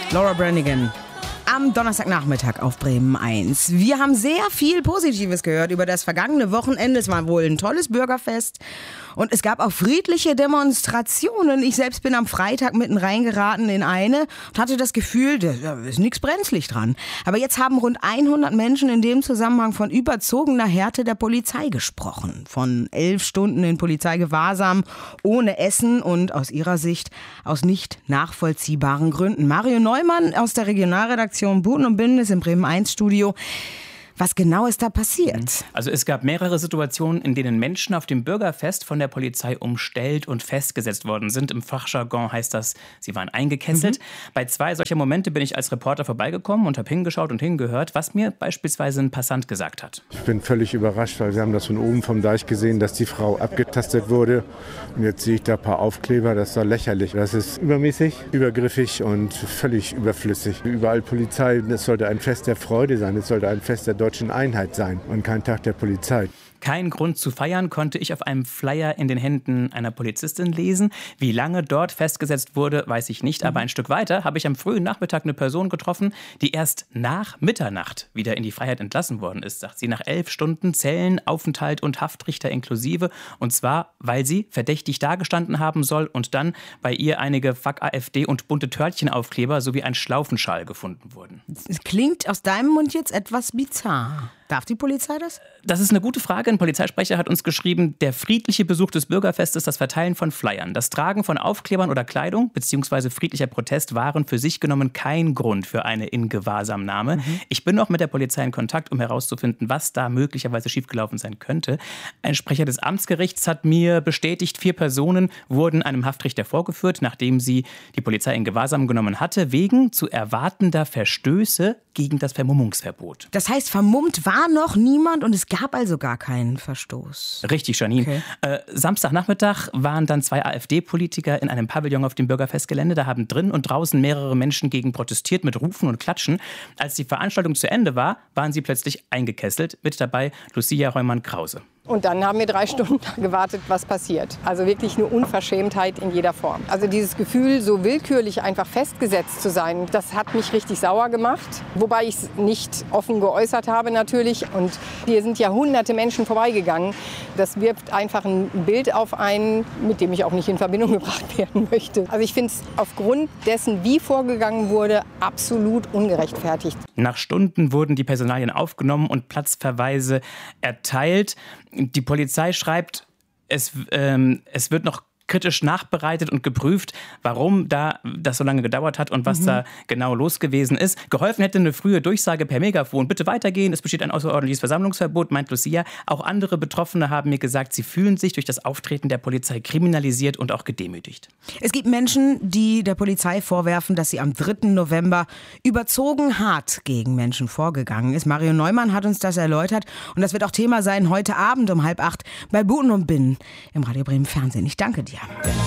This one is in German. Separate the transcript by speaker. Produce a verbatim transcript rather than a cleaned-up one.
Speaker 1: Laura Branigan. Am Donnerstagnachmittag auf Bremen eins. Wir haben sehr viel Positives gehört über das vergangene Wochenende. Es war wohl ein tolles Bürgerfest und es gab auch friedliche Demonstrationen. Ich selbst bin am Freitag mitten reingeraten in eine und hatte das Gefühl, da ist nichts brenzlig dran. Aber jetzt haben rund hundert Menschen in dem Zusammenhang von überzogener Härte der Polizei gesprochen. Von elf Stunden in Polizeigewahrsam, ohne Essen und aus ihrer Sicht aus nicht nachvollziehbaren Gründen. Mario Neumann aus der Regionalredaktion Buten und Bündnis im Bremen eins Studio. Was genau ist da passiert?
Speaker 2: Also es gab mehrere Situationen, in denen Menschen auf dem Bürgerfest von der Polizei umstellt und festgesetzt worden sind. Im Fachjargon heißt das, sie waren eingekesselt. Mhm. Bei zwei solcher Momente bin ich als Reporter vorbeigekommen und habe hingeschaut und hingehört, was mir beispielsweise ein Passant gesagt hat.
Speaker 3: Ich bin völlig überrascht, weil wir haben das von oben vom Deich gesehen, dass die Frau abgetastet wurde. Und jetzt sehe ich da ein paar Aufkleber, das ist doch lächerlich. Das ist übermäßig, übergriffig und völlig überflüssig. Überall Polizei, das sollte ein Fest der Freude sein, es sollte ein Fest der deutschen Einheit sein und kein Tag der Polizei.
Speaker 2: Kein Grund zu feiern, konnte ich auf einem Flyer in den Händen einer Polizistin lesen. Wie lange dort festgesetzt wurde, weiß ich nicht. Aber ein Stück weiter habe ich am frühen Nachmittag eine Person getroffen, die erst nach Mitternacht wieder in die Freiheit entlassen worden ist, sagt sie, nach elf Stunden Zellenaufenthalt und Haftrichter inklusive. Und zwar, weil sie verdächtig dagestanden haben soll und dann bei ihr einige Fuck AfD und bunte Törtchenaufkleber sowie ein Schlaufenschal gefunden wurden.
Speaker 1: Es klingt aus deinem Mund jetzt etwas bizarr. Darf die Polizei das?
Speaker 2: Das ist eine gute Frage. Ein Polizeisprecher hat uns geschrieben, der friedliche Besuch des Bürgerfestes, das Verteilen von Flyern, das Tragen von Aufklebern oder Kleidung bzw. friedlicher Protest waren für sich genommen kein Grund für eine Ingewahrsamnahme. Mhm. Ich bin noch mit der Polizei in Kontakt, um herauszufinden, was da möglicherweise schiefgelaufen sein könnte. Ein Sprecher des Amtsgerichts hat mir bestätigt, vier Personen wurden einem Haftrichter vorgeführt, nachdem sie die Polizei in Gewahrsam genommen hatte, wegen zu erwartender Verstöße gegen das Vermummungsverbot.
Speaker 1: Das heißt, vermummt war noch niemand und es gab also gar keinen Verstoß.
Speaker 2: Richtig, Janine. Okay. Äh, Samstagnachmittag waren dann zwei AfD-Politiker in einem Pavillon auf dem Bürgerfestgelände. Da haben drin und draußen mehrere Menschen gegen protestiert mit Rufen und Klatschen. Als die Veranstaltung zu Ende war, waren sie plötzlich eingekesselt. Mit dabei Lucia Reumann-Krause.
Speaker 4: Und dann haben wir drei Stunden gewartet, was passiert. Also wirklich eine Unverschämtheit in jeder Form. Also dieses Gefühl, so willkürlich einfach festgesetzt zu sein, das hat mich richtig sauer gemacht. Wobei ich es nicht offen geäußert habe natürlich. Und hier sind ja hunderte Menschen vorbeigegangen. Das wirft einfach ein Bild auf einen, mit dem ich auch nicht in Verbindung gebracht werden möchte. Also ich finde es aufgrund dessen, wie vorgegangen wurde, absolut ungerechtfertigt.
Speaker 2: Nach Stunden wurden die Personalien aufgenommen und Platzverweise erteilt. Die Polizei schreibt, es, ähm, es wird noch kritisch nachbereitet und geprüft, warum da das so lange gedauert hat und was mhm. da genau los gewesen ist. Geholfen hätte eine frühe Durchsage per Megafon. Bitte weitergehen, es besteht ein außerordentliches Versammlungsverbot, meint Lucia. Auch andere Betroffene haben mir gesagt, sie fühlen sich durch das Auftreten der Polizei kriminalisiert und auch gedemütigt.
Speaker 1: Es gibt Menschen, die der Polizei vorwerfen, dass sie am dritten November überzogen hart gegen Menschen vorgegangen ist. Mario Neumann hat uns das erläutert und das wird auch Thema sein heute Abend um halb acht bei Buten und Binnen im Radio Bremen Fernsehen. Ich danke dir.